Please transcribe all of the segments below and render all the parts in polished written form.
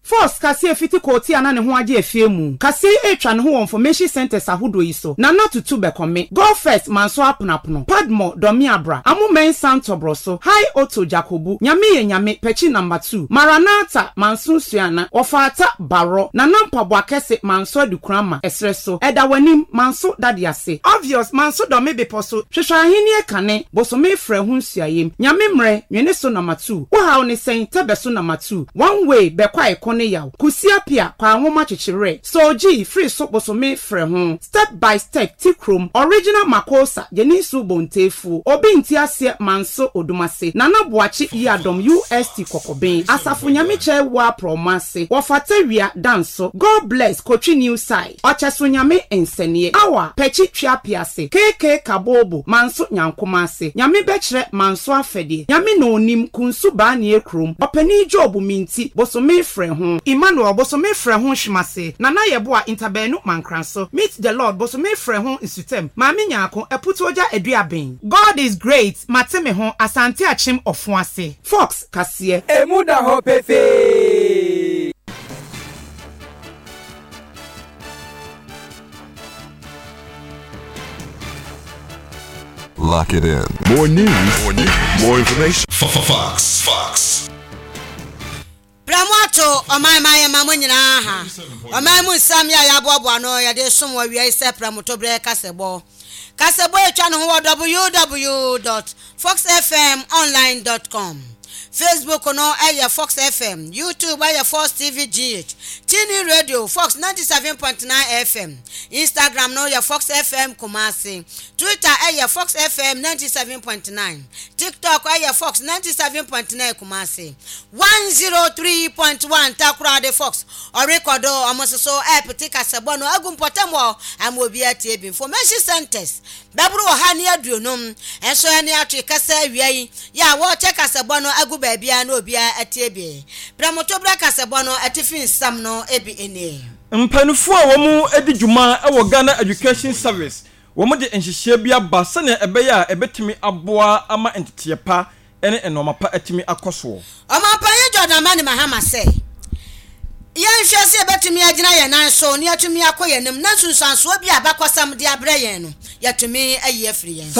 Force kase fiti koti ana ne ho age efie mu. Kase etwa ne ho information centers ahodo yi so. Na na tutu bekome. Go first manso aponapono. Padmo domi abra. Amu men santobroso. High Auto Jacobu. Nyame ye nyame pechi number 2. Maranatha manso suana. Ofata baro. Na nampa bwakese manso adukrama esreso. Eda wanim manso dadiase. Obvious manso domi beposo. Hwehwahini ekane. Bosome frɛ ho nsuayem. Nyame mre nwene so number 2. Wo hawo ne sen tebe so number 2. One way bekwa ekone yaw. Kusia pia kwa ahoma chichire. Soji free so bosome frɛ ho. Step by step tikrom original makosa jenisu bontefu. Obi ntiase manso odumase. Nana boachi yadom UST kokoben. Asafu nyame che wa promase. Wofate wia danso. God bless Kochi New Side. Ocheso nyame ensenie. Awa pechi twa piase. KK kabobo manso nyankomase. Nyame bechre manso afede. Nyame no onim kunsu ba ne ekrom. Opani job minti bosome frɛ ho. Emmanuel bosome frɛ ho hwimase. Nana yebo a interbenu mankranso. Meet the Lord bosome frɛ ho insutem. Maame nyako eputu oja eduaben. God is great. Mateme ho asante achim ofuase. Fox kasie. Emuda ho pefe. Lock it in. More news. More information. Fox. Pramoto omai mamu nyina ha. Omai mu nsam ya yaboabo no ya de som wa wi ise pramoto bre kasebo. Kasebo etwa no ho www.foxfmonline.com. Facebook no aya Fox FM, YouTube aya Fox TV GH, TuneIn Radio Fox 97.9 FM, Instagram no aya Fox FM Kumasi, Twitter aya Fox FM 97.9, TikTok aya Fox 97.9 Kumasi, 103.1 Takura de Fox, or recordo amoso epitika sebono agumpotemo amobi ati information centers. Babru hani aduonum enso ani atwe kasa wiai ya wo check asebono agu baabia na obia atiebe pramoto bra kasebono atifin sam no ebi ene mpanufo a womu edi djuma e wo Ghana Education Service womu de enhihye bia ba sene ebeya ebetimi aboa ama entiepa ene enomapa atimi akoso omapanye Jordan Mani Mahama say yan hwese ebetimi agina ye nan so ne atumi akoye nim na sunsanso bi abakosam de abre yen no yatumi ayi afri yen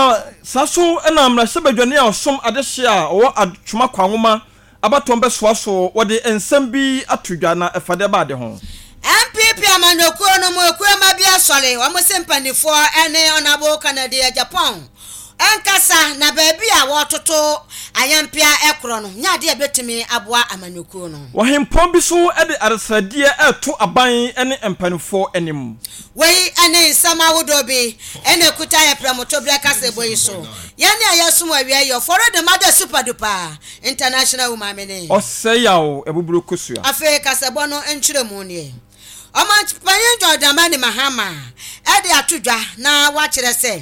saso na amra sebadwane a osom adehye a wo atwuma kwanwoma abatombe soaso wo de ensam bi atodwa na efade ba de ho MPP amanoku no mo ekuama bi asole wo mo sempanifo ene onabo Canada Japan enkasa na baabi a wototo ayampia ekro no nya de ebetimi aboa amanoku no wo hempon bi so ede aresade eto aban ene empanifo enim wei ene nsama wodobi ene kuta ya pramoto bia kasebo yiso yani ayasum awia yo for the mother super duper international woman mene oseyawo ebuburu kosua afi kasebo no enchiremu ne Omachpanye Jordan Mani Mahama ede atodwa na wa kire se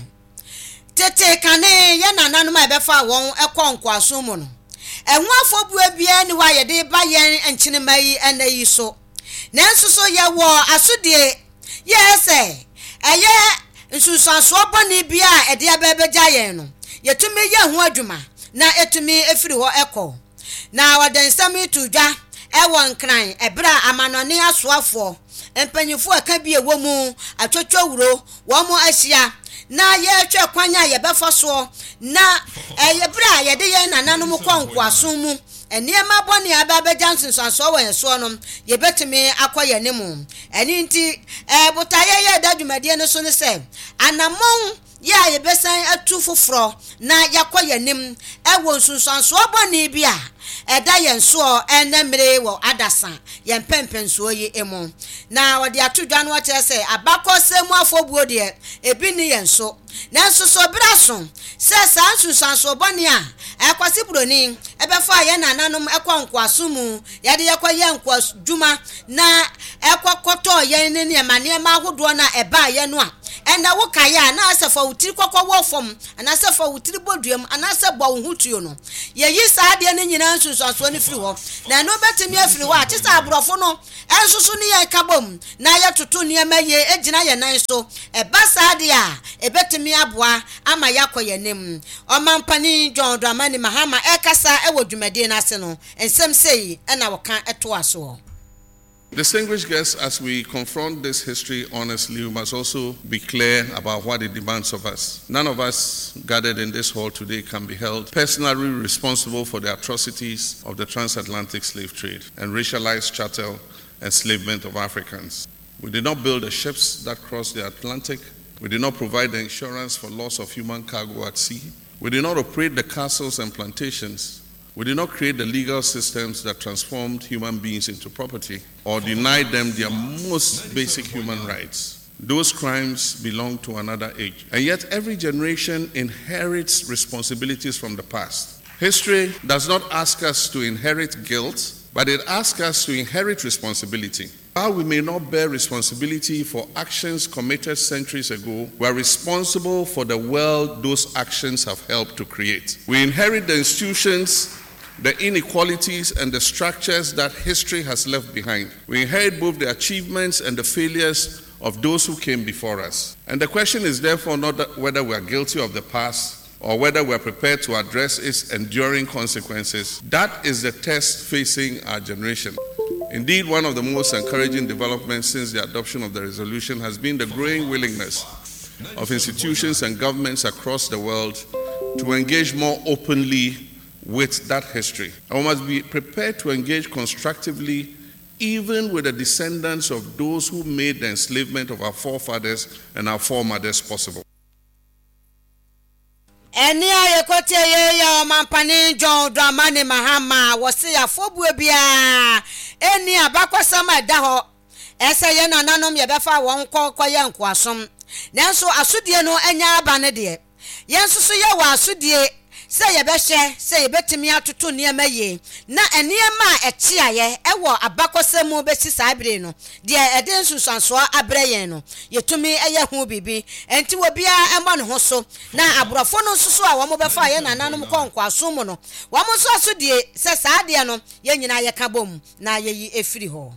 tete kane ye nananu ma befa won ekonkwo asomu no enwo afobua bia ni wa ye de ba yen enchine mai enayi so nanso so ye wo asodie ye se eye nsusanso boni bia ede abebeja yen no yetumi ye ho adwuma na etumi efiri ho eko na wadensami tudwa ewon kran ebra amanone asoafo empanyifo aka bi ewo mu atwotwo wuro wo mu ahia na ye twa kwanya ye befa so na ye bra ye de ye nananom kwanko asom mu eniema boni ababe jansen so wo ye so no ye betimi akoye ne mu eni nti botaye ye dadwumade ne so ne se anamon ya ye besan atu foforo na yakoye nim ewo nsunsanso boni bia eda yenso enemre wo adasa ye mpempenso yi emu na wode atodwa no kire se abakosemu afobuo de ebi ni yenso nanso so braso se sansusanso boni a ekwasi broni ebefa ye nananom ekwankwa asumu ye de yekoye nkwa djuma na ekwakoto ye ne ne mane ma ahodo na eba ye no a enda wo kaya na asafa wutiri kokko wo fom ana asafa wutiri boduam ana asaba wo hutuo no ye yi saade ne nyina sunsuaso ni firi ho na no betimi afiri ho a tisa abrofo no ensusu ni ye kabom na ye tutu ni emaye egina ye nan so basa de a ebetimi aboa ama yakoye nem omampani John Dramani Mahama ekasa ewo dwumade na ase no ensem sei na woka eto aso. Distinguished guests, as we confront this history honestly, we must also be clear about what it demands of us. None of us gathered in this hall today can be held personally responsible for the atrocities of the transatlantic slave trade and racialized chattel enslavement of Africans. We did not build the ships that crossed the Atlantic. We did not provide the insurance for loss of human cargo at sea. We did not operate the castles and plantations. We did not create the legal systems that transformed human beings into property or denied them their most basic human rights. Those crimes belong to another age. And yet every generation inherits responsibilities from the past. History does not ask us to inherit guilt, but it asks us to inherit responsibility. While we may not bear responsibility for actions committed centuries ago, we are responsible for the world those actions have helped to create. We inherit the institutions, the inequalities, and the structures that history has left behind. We inherit both the achievements and the failures of those who came before us. And the question is therefore not whether we are guilty of the past or whether we are prepared to address its enduring consequences. That is the test facing our generation. Indeed, one of the most encouraging developments since the adoption of the resolution has been the growing willingness of institutions and governments across the world to engage more openly with that history. And we must be prepared to engage constructively even with the descendants of those who made the enslavement of our forefathers and our foremothers possible. Eni ayekote ye ya mampani John Dramani Mahama wose ya fobue bia eni abakwasama da ho ese ye nananom ye befa won kokoye nkoasom nanso asudie no enya aba ne de yensusu ye wa asudie se ye behye se ye betimi atoto niema ye na eniema echiaye ewo abakwasemu besi sabre no de eden susanso abreye no yetumi eye hu bibi enti wobia ema ne ho so na abrofo no susu a wo mo befa ye nananom konkwaso mu no wo mo so asudie se saade no ye nyina ye kabom na ye yi efiri ho.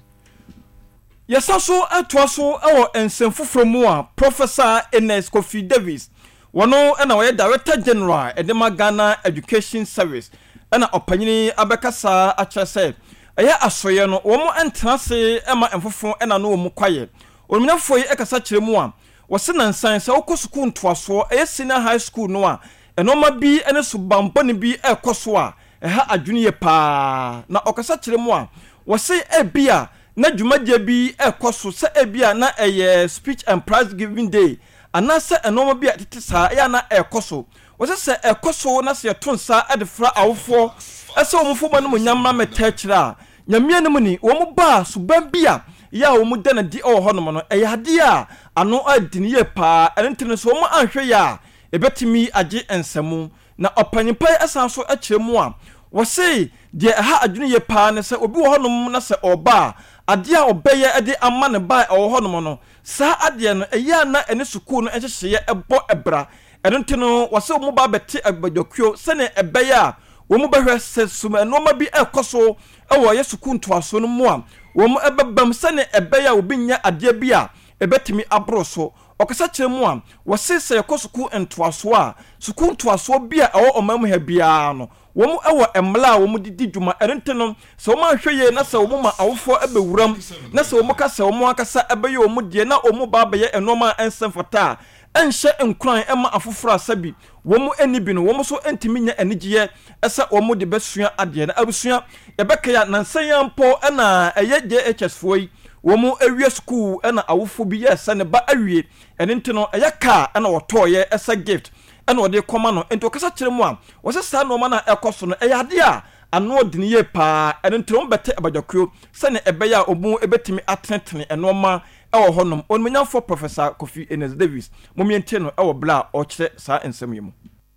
Yesaso atoaso ewo ensemfofro mu a Professor Ernest Kofi Davis wono na we Director General Edema Ghana Education Service na opanyini abekasa akyerese eya asoye no wo mo entrase ema enfofo na no wo mo kwaye onuminafo yi ekasa kyerɛ mu a wose nansan sɛ wokosuku ntoaso eya senior high school no a enoma bi ene subambone bi ekoso a eha adwene ye pa na okasa kyerɛ mu a wose ebia na dwumaje bi ekoso sɛ ebia na eye speech and prize giving day anase enoma bi atete saa ya na ekoso wose se ekoso na se tonsa edefra awofo ese omfo ba no nyamma metachira nyamia no ni wo mu ba suban bia ya wo mu dana di o honom no eyade a ano adini ye pa entene so mo anhwe ya ebetimi age ensemu na opanyimpai esan so akire mu a wose de ha adwene ye pa ne se obi wo honom na se oba ade a obeye ade ama ne ba o honom no sa ade no eya na ene suku no ehyehye ebo ebra entene wose mo ba bete abadwakuo se ne ebeye a wo mu behwe se suma enoma bi ekoso ewo ye suku ntoaso no mu a wo mu ebebam se ne ebeye a obi nya ade bi a ebetimi abroso okasa kyerɛ mu a wose se ekosuku ntoaso a suku ntoaso bi a ewo omam ha bia no wo mu ewo emla wo mu didi dwuma erenteno se wo ma hwɛ ye na se wo mu ma awofo ebewuram na se wo mu ka se wo mu akasa ebeye wo mu de na wo mu ba beye enoma ensemfota enhye nkran ema afoforo asabi wo mu enibi no wo mu so entimi nya enigiye esa wo mu de besua ade na abusua ebeka ya nansan yampo na eye JHS foi wo mu ewie school na awofo bi ye se ne ba awie enentino eye car na wotoye esa gift na ode koma no ento kasa kyerɛ mu a wose saa no ma na ekoso no eye ade a ano odini ye pa enentino bete abadwakuo se ne ebe ya obu ebetimi atentene enoma ewo honom onmenyafo Professor Kofi Ernest Davis momientie no ewo bla o kyerɛ saa ensem yemu.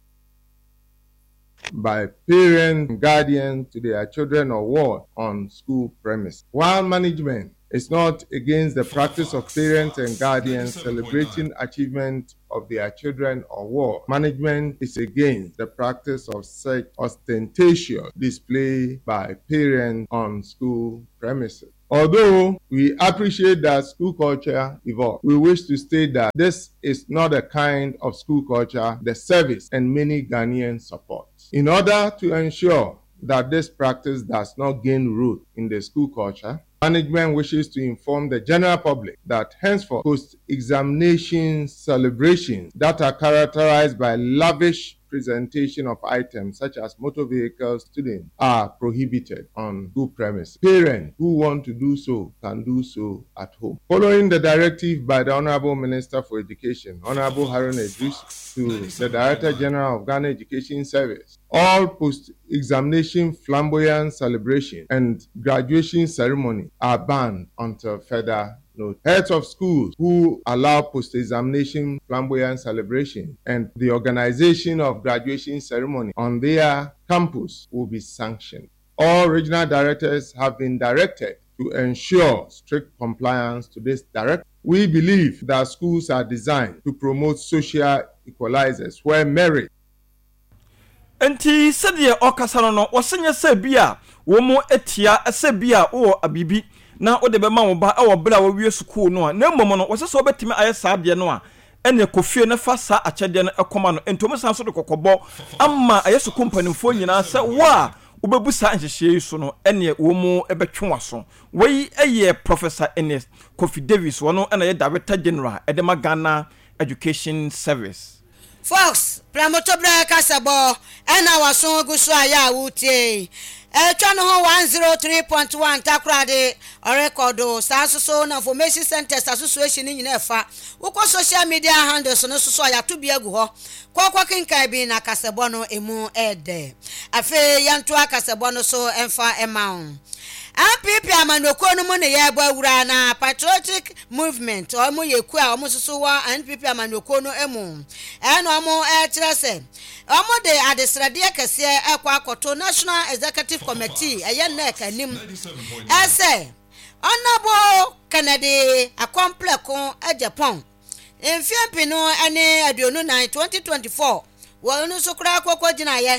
By parents and guardians to their children or ward on school premise. While management is not against the practice of parents and guardians celebrating achievement of their children or war. Management is against the practice of such ostentatious display by parents on school premises. Although we appreciate that school culture evolves, we wish to state that this is not a kind of school culture the service and many Ghanaians support. In order to ensure that this practice does not gain root in the school culture, management wishes to inform the general public that henceforth post-examination celebrations that are characterized by lavish presentation of items such as motor vehicles, students are prohibited on school premises. Parents who want to do so can do so at home. Following the directive by the Honorable Minister for Education, Honorable Haruna Idris, to the Director General of Ghana Education Service, all post-examination flamboyant celebration and graduation ceremony are banned until further notice. Heads of schools who allow post-examination flamboyant celebration and the organization of graduation ceremony on their campus will be sanctioned. All regional directors have been directed to ensure strict compliance to this directive. We believe that schools are designed to promote social equalizers where merit. Enti sɛdeɛ ɔkasa no wɔsɛnyɛ sɛ bia wɔn etia sɛ bia wɔ abibi na wode bɛma wo ba ɛwɔ bra wɔwie sukuu no a na mmom no wɔsɛ sɛ wɔbɛtimi ayɛ saa deɛ no a ɛne kofie ne fa saa akyɛdeɛ no ɛkɔma no entom san so de kokɔbɔ amma ayɛ sukuu mpanimfoɔ nyinaa sɛ wo a wobɛbu saa nhyehyɛ yi so no ɛne wo mu ɛbɛtwe waso wei ɛyɛ Professor Ernest Kofi Davis wɔno ɛna yɛ Director General ɛde Ghana Education Service. Fox, Pramotobra Kasabo, and our song Gusaya Wuti. Channel 103.1 Takrade, or record, Sasso Information Centers Association in Nefa, Uko social media handles on Soya to be a go, Quaking Cabina Casabono emu ede. A fe Yantua Casabono so and far amount. MPP Amanokono Money Yaburana Patriotic Movement or Moyekua Mosuwa and MPP Amanokono Emu and Omo Trase. Omo de Adesradia Cassia Aquacoto National Executive Committee a Yanek and Nim Esse Honorable Kennedy a complex at Japan. In Fiampino and Adiono 2024. Well, no so crack what deny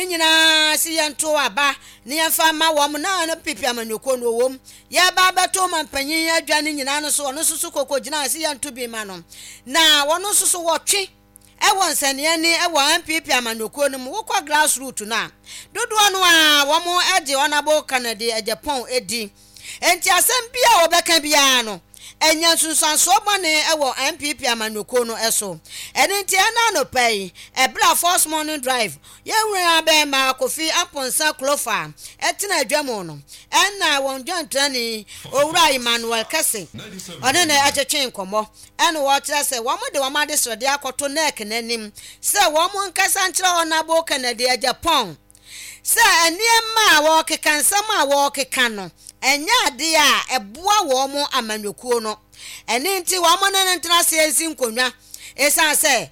Nina Sianto Aba, near Fama woman, and Pipiam and Yokono womb. Ya Baba Tom and Pania, Janning and Anaso, no Suko Jana Sian to be manon. Now, one no so watching. I want send any a one Pipiam and Yokonum, walk a glass root now. Do one more edgy honorable Canada at Japan, Eddie. And Tiasem Pia or Beccabiano. And Yansun so money ewo MPP Amanokono eso. And in Tiana no pay a black force morning drive. Ye we abe ma Kofi upon San Clofa. Etina Jamono. And I won't join Tani Ora Emmanuel Cassie. On an chain combo. And what I say, one more the one this radia koto neck and him. Say one more Cassantra on a book and a Japan. Say a near ma walk can some walk cano. Enya dia eboa wo mo amanokuo no ene nti wo mo na ntena sensi nkonwa esa se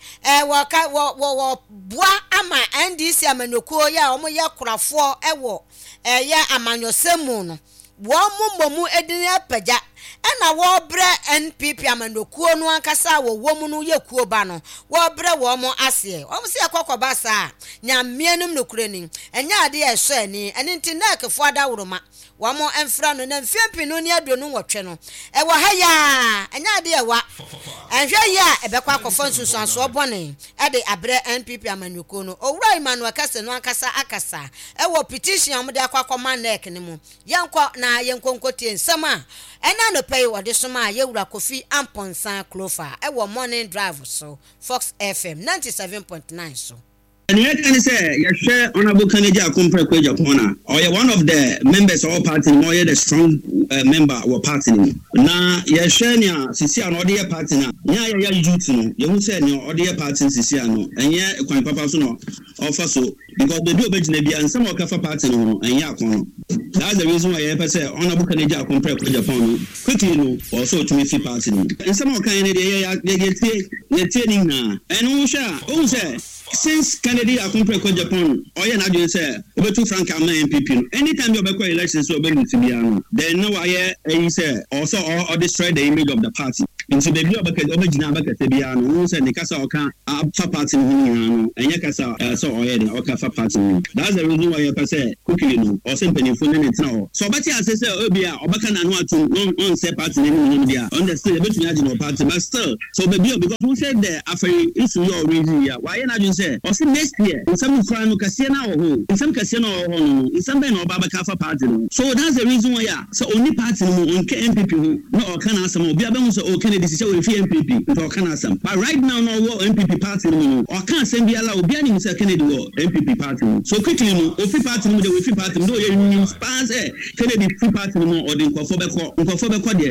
wo boa ama NDC amanokuo ya wo mo ye korafo ewo ya amanyosemu no wo mo edini apagya ena wo bre NPP amanokuo no ankasa wo mu no ye kuo ba no wo bre wo mo ase wo mo se akokoba sa nya mienum no kurani enya ade eso ani ene nti na kefo adawroma wamo enfra no na mfiampi no ne aduonu wotwe no e wo ha ya anya de ewa enhwe ya ebekwa akofo nsusuanso obone e de abre NPP amanyuko no owura Emmanuel Kase no akasa akasa e wo petition amde akwakoma nek ne mu yenkọ na yenkonkotie nsama ena no pay wo de soma yewura Kofi Amponsan Clofa e wo morning drive so Fox FM 97.9 so. And yet, can say, Yasha Honorable Kennedy Akompre Japona, or one of the members of our party, more the strong member of our party. Now, Yashania, Sisia, or dear party now. Yeah, you say no, or dear party, Sisiano, and yeah, Quan Papa Suno, offer so, because the do maybe and some of Kafa party, and Yakono. That's the reason why I say Honorable Kennedy Akompre Japan, quickly, also to me, party. And some of Kennedy, they're telling now, and who say, since Kennedy Akompre Japan, or you know, say, over to Frank MPP, anytime you have elections, so to be then no, I say also or destroy the image of the party. nti baby obegina abakata bia no wo say ne kasa oka fa party no no enye kasa so oye de oka fa party no that's the reason why you say quickly no or say penifo ne tena ho so obati ase say obi a obaka na no atum on say party no dia understand between age no party but still so baby because who said the afei issue your reason ya why na you say or say next year some friend no kase na ho some kase na ho no some be na obaka fa party no so that's the reason why so only party no on MPP no or can asem obi abe so o Kennedy say we fi MPP to can asem but right now no MPP party no or can asem bi ala obi ani say Kennedy wo MPP party no so quickly no ofi party no we fi party no you spans Kennedy fi party no or the nkofo be ko